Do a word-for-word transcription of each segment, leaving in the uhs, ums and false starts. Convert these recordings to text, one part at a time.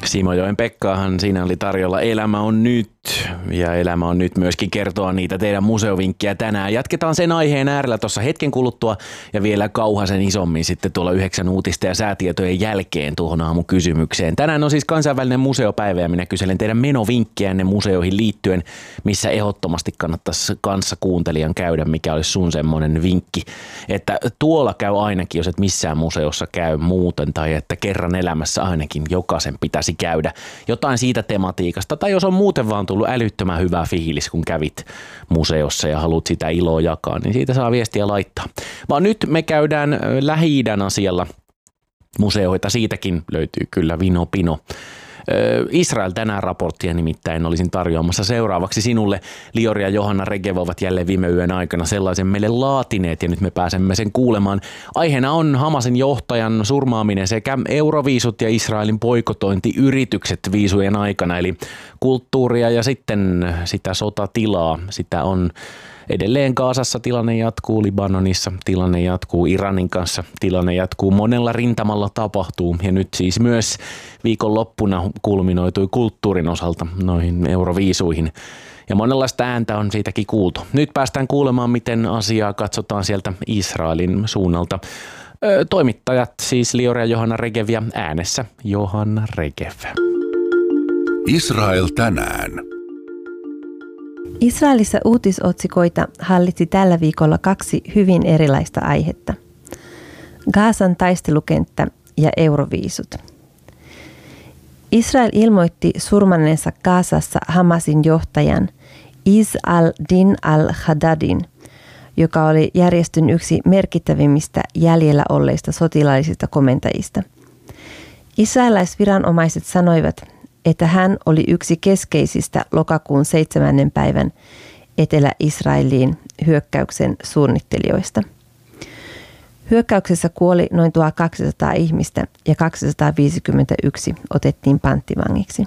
Simojoen Pekkaahan siinä oli tarjolla Elämä on nyt, ja Elämä on nyt myöskin kertoa niitä teidän museovinkkejä tänään. Jatketaan sen aiheen äärellä tuossa hetken kuluttua ja vielä kauhasen isommin sitten tuolla yhdeksän uutista ja säätietojen jälkeen tuohon aamukysymykseen. Tänään on siis kansainvälinen museopäivä ja minä kyselen teidän menovinkkiänne museoihin liittyen, missä ehdottomasti kannattaisi kanssa kuuntelijan käydä, mikä olisi sun semmoinen vinkki, että tuolla käy ainakin, jos et missään museossa käy muuten tai että kerran elämässä ainakin jokaisen pitäisi käydä jotain siitä tematiikasta tai jos on muuten vaan tullut älyttömän hyvä fiilis, kun kävit museossa ja haluat sitä iloa jakaa, niin siitä saa viestiä laittaa. Vaan nyt me käydään Lähi-idän asialla museoita, siitäkin löytyy kyllä vino pino. Israel tänään raporttia nimittäin olisin tarjoamassa seuraavaksi sinulle. Lior ja Johanna Regev ovat jälleen viime yön aikana sellaisen meille laatineet ja nyt me pääsemme sen kuulemaan. Aiheena on Hamasin johtajan surmaaminen sekä euroviisut ja Israelin boikotointiyritykset viisujen aikana, eli kulttuuria ja sitten sitä sotatilaa. Sitä on edelleen Gazassa, tilanne jatkuu, Libanonissa tilanne jatkuu, Iranin kanssa tilanne jatkuu, monella rintamalla tapahtuu ja nyt siis myös viikonloppuna kulminoitui kulttuurin osalta noihin euroviisuihin. Ja monenlaista ääntä on siitäkin kuultu. Nyt päästään kuulemaan, miten asiaa katsotaan sieltä Israelin suunnalta. Ö, toimittajat siis Lior ja Johanna Regev ja äänessä Johanna Regev. Israel tänään. Israelissa uutisotsikoita hallitsi tällä viikolla kaksi hyvin erilaista aihetta. Gazan taistelukenttä ja euroviisut. Israel ilmoitti surmanneensa Gazassa Hamasin johtajan Izz al-Din al-Haddadin, joka oli järjestön yksi merkittävimmistä jäljellä olleista sotilaallisista komentajista. Israelaisviranomaiset sanoivat, että hän oli yksi keskeisistä lokakuun seitsemännen päivän Etelä-Israeliin hyökkäyksen suunnittelijoista. Hyökkäyksessä kuoli noin tuhatkaksisataa ihmistä ja kaksisataaviisikymmentäyksi otettiin panttivangiksi.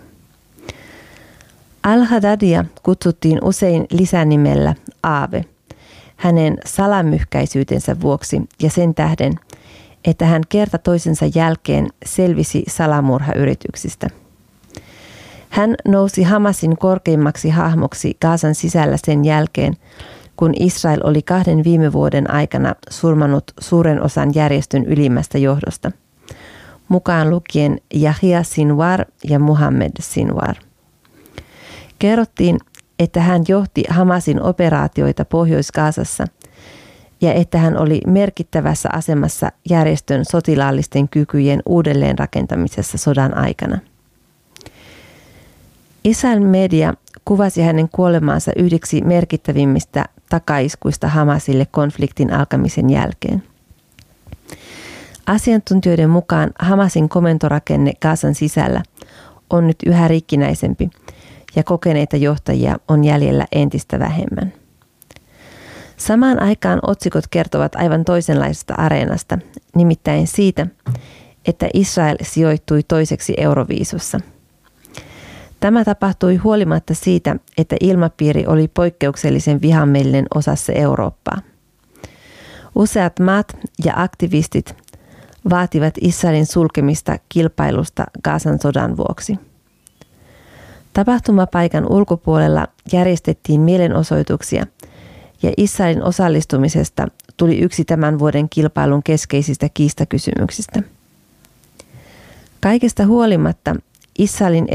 Al-Haddadia kutsuttiin usein lisänimellä Aave hänen salamyhkäisyytensä vuoksi ja sen tähden, että hän kerta toisensa jälkeen selvisi salamurhayrityksistä. Hän nousi Hamasin korkeimmaksi hahmoksi Gazan sisällä sen jälkeen, kun Israel oli kahden viime vuoden aikana surmannut suuren osan järjestön ylimmästä johdosta, mukaan lukien Yahya Sinwar ja Muhammad Sinwar. Kerrottiin, että hän johti Hamasin operaatioita Pohjois-Gazassa ja että hän oli merkittävässä asemassa järjestön sotilaallisten kykyjen uudelleenrakentamisessa sodan aikana. Israel media kuvasi hänen kuolemaansa yhdeksi merkittävimmistä takaiskuista Hamasille konfliktin alkamisen jälkeen. Asiantuntijoiden mukaan Hamasin komentorakenne Gazan sisällä on nyt yhä rikkinäisempi ja kokeneita johtajia on jäljellä entistä vähemmän. Samaan aikaan otsikot kertovat aivan toisenlaisesta areenasta, nimittäin siitä, että Israel sijoittui toiseksi Euroviisussa. Tämä tapahtui huolimatta siitä, että ilmapiiri oli poikkeuksellisen vihamielinen osassa Eurooppaa. Useat maat ja aktivistit vaativat Israelin sulkemista kilpailusta Gazan sodan vuoksi. Tapahtumapaikan ulkopuolella järjestettiin mielenosoituksia ja Israelin osallistumisesta tuli yksi tämän vuoden kilpailun keskeisistä kiistakysymyksistä. Kaikesta huolimatta Israelin